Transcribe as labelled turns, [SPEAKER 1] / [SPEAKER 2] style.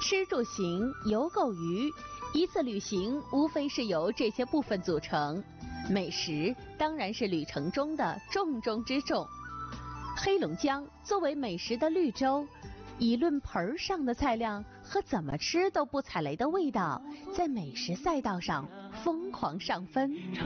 [SPEAKER 1] 吃住行游购娱，一次旅行无非是由这些部分组成，美食当然是旅程中的重中之重。黑龙江作为美食的绿洲，以论盆上的菜量和怎么吃都不踩雷的味道，在美食赛道上疯狂上分。